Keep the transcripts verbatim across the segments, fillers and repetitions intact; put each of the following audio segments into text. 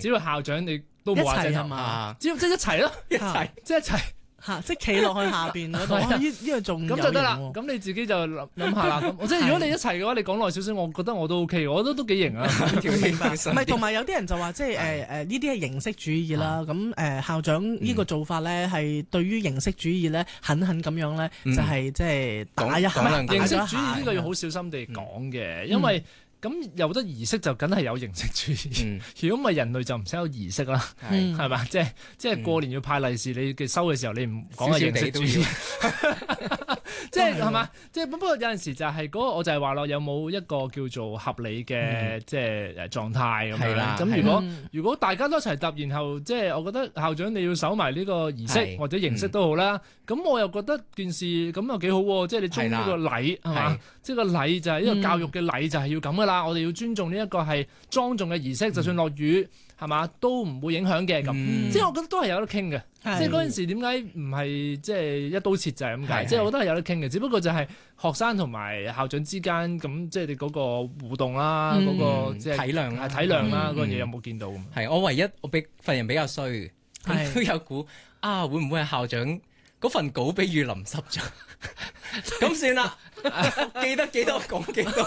只要校長你都冇話一齊啫係嘛？ 只要即係一齊咯， 一齊即係一齊。 嚇，即係企落去下邊嗰度， 係啊哇呢呢個仲咁就得啦， 有型喎咁你自己就諗諗下啦。咁即係如果你一齊嘅話，你講耐少少，我覺得我都 OK，我覺得都幾型啊。 明白，唔係同埋有啲人就話即係誒誒呢啲係形式主義啦。咁誒校長呢個做法咧係對於形式主義咧狠狠咁樣咧，就係即係打一下。 講兩句形式打咗一下主義呢個要好小心地講嘅，因為咁有得儀式就梗係有形式主義。如果唔係人類就唔使有儀式啦， 嗯係嘛？即係即係過年要派利是，你嘅收嘅時候你唔講係形式主義。即係係嘛？即係不過有陣時就係嗰個，我就係話咯，有冇一個叫做合理嘅即係誒狀態咁樣。 係啦咁如果如果大家都一齊答，然後即係我覺得校長你要守埋呢個儀式係或者形式都好啦。咁我又覺得件事咁又幾好喎，即係你中呢個禮係嘛？即係個禮就係呢個教育嘅禮就係要咁噶啦。我哋要尊重呢一個係莊重嘅儀式，就算落雨係嘛都唔會影響嘅咁。即係我覺得都係有得傾嘅。即係嗰陣時點解唔係即係一刀切就係咁解？即係我覺得係有得傾嘅，只不過就係學生同埋校長之間咁，即係你嗰個互動啦，嗰個即係體諒係體諒啦，嗰樣嘢有冇見到？ 係我唯一我俾份人比較衰嘅，咁都有估啊，會唔會係校長嗰份稿俾雨淋濕咗？咁算啦，記得幾多講幾多。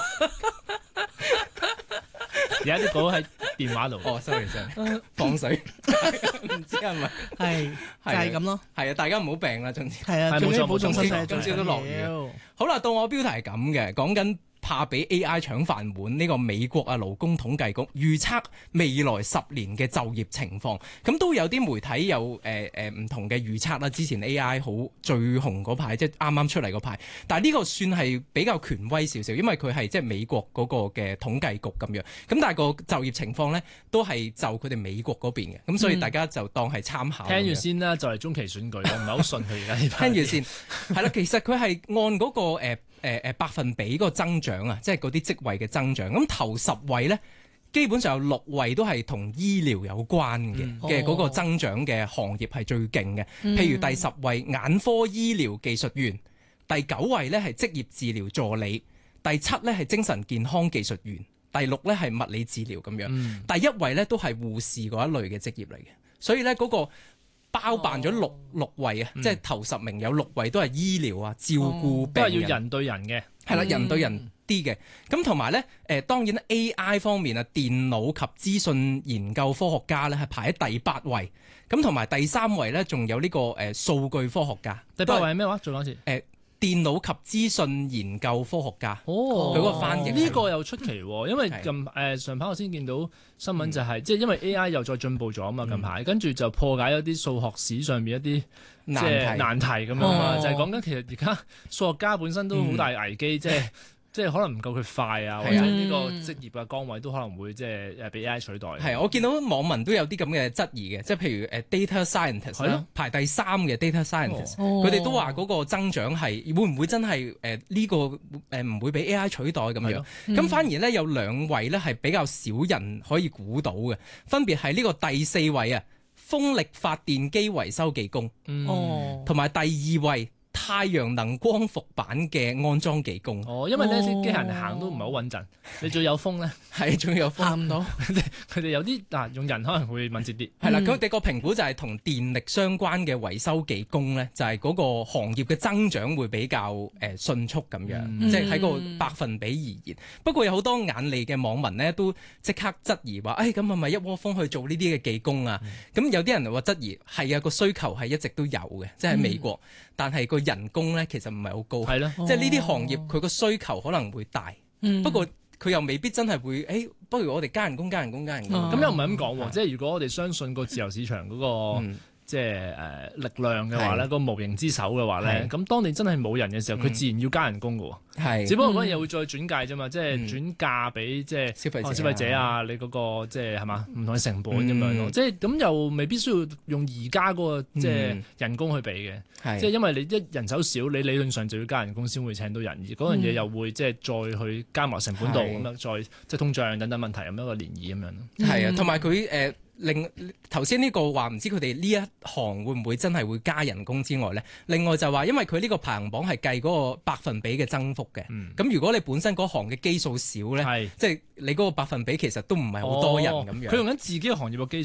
而家啲稿喺電話度。 哦，sorry，sorry，放水，唔知係咪？ 係就係咁咯。 係啊，大家唔好病啦，總之係啊，最緊要保重身體。 今朝都落雨。好啦，到我標題係咁嘅，講緊怕俾 A I 搶飯碗呢個美國啊勞工統計局預測未來十年嘅就業情況，咁都有啲媒體有誒誒唔同嘅預測啦。之前 A I 好最紅嗰排，即係啱啱出嚟嗰排，但係呢個算係比較權威少少，因為佢係即係美國嗰個嘅統計局咁樣。咁但係個就業情況咧，都係就佢哋美國嗰邊嘅，咁所以大家就當係參考。 聽住先啦，就嚟中期選舉，我唔係好信佢而家呢排。 聽住先，係啦，其實佢係按嗰個誒誒誒百分比嗰個增長啊，即係嗰啲職位嘅增長。咁頭十位咧，基本上有六位都係同醫療有關嘅嘅嗰個增長嘅行業係最勁嘅。譬如第十位眼科醫療技術員，第九位咧係職業治療助理，第七咧係精神健康技術員，第六咧係物理治療咁樣。嗯、第一位咧都係護士嗰一類嘅職業嚟嘅，所以咧嗰個包辦咗六、哦、六位啊，嗯、即係頭十名有六位都係醫療啊，照顧病人， 都係要人對人嘅， 係啦，人對人啲嘅。咁同埋咧，誒、呃、當然 A I 方面啊，電腦及資訊研究科學家咧係排喺第八位，咁同埋第三位咧仲有呢、這個誒、呃、數據科學家。 第八位係咩話？再講一次。誒、呃。 電腦及資訊研究科學家， 哦， 佢嗰個翻譯呢個又出奇喎，因為近誒、呃、上排我先見到新聞就係、是，嗯、即係因為 A I 又再進步咗啊嘛，近排跟住就破解咗啲數學史上面一啲難即係題難題咁樣嘛， 哦、 就係講緊其實而家數學家本身都好大危機，即係、嗯。即係可能唔夠佢快啊，或者呢個職業嘅崗位都可能會即係誒被 A I 取代。係， 我見到網民都有啲咁嘅質疑嘅，即係譬如誒 data scientist 啦，排第三嘅 data scientist，佢哋、哦、都話嗰個增長係會唔會真係誒呢個誒唔會被 A I 取代咁樣？咁、嗯、反而咧有兩位咧係比較少人可以估到嘅，分別係呢個第四位啊，風力發電機維修技工，哦、嗯，同埋第二位。太陽能光伏板嘅安裝技工， 哦，因為呢啲機械人行都唔係好穩陣，你仲有風咧， 係仲有風行唔到， 佢哋有啲嗱用人可能會敏捷啲， 係啦，佢哋個評估就係同電力相關嘅維修技工咧，就係嗰個行業嘅增長會比較誒迅速咁樣，即係喺個百分比而言。不過有好多眼利嘅網民咧都即刻質疑話，誒咁係咪一窩蜂去做呢啲嘅技工啊？咁、嗯、有啲人話質疑係啊，個需求係一直都有嘅，即係喺美國，嗯、但係個人工咧其實唔係好高，係咯，即係呢啲行業佢個需求可能會大，嗯、不過佢又未必真係會，誒、欸，不如我哋加人工、加人工、加人工，咁、 哦、又唔係咁講喎，即係如果我哋相信個自由市場嗰、那個。嗯即係誒力量嘅話咧，個無形之手嘅話咧，咁當你真係冇人嘅時候，佢自然要加人工嘅喎。係，只不過嗰樣嘢會再轉介啫嘛，即係轉嫁俾即係消費者、消費者啊，你嗰個即係係嘛唔同嘅成本咁樣咯。即係咁又未必需要用而家嗰個即係人工去俾嘅。即係因為你一人手少，你理論上就要加人工先會請到人，而嗰樣嘢又會即係再去加埋成本度咁樣，再即係通脹等等問題咁樣一個漣漪咁樣咯。係啊，同埋佢誒。另頭先呢個話唔知佢哋呢一行會唔會真係會加人工之外咧，另外就話因為佢呢個排行榜係計嗰個百分比嘅增幅嘅，咁、嗯、如果你本身嗰行嘅基數少咧，是即係你嗰個百分比其實都唔係好多人咁樣。佢、哦、用緊自己嘅行業嘅基數。